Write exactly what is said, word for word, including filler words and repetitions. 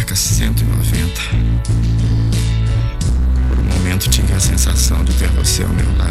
placa cento e noventa. Por um momento tive a sensação de ter você ao meu lado.